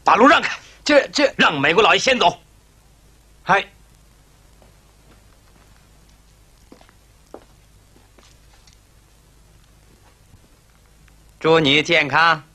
把路让开。 这让美国佬爷先走。 嗨， 祝你健康。